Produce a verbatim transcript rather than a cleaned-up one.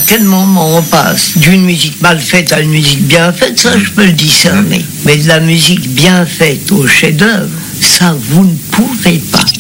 quel moment on passe d'une musique mal faite à une musique bien faite, ça je peux le discerner. Mais de la musique bien faite au chef-d'œuvre, ça vous ne pouvez pas.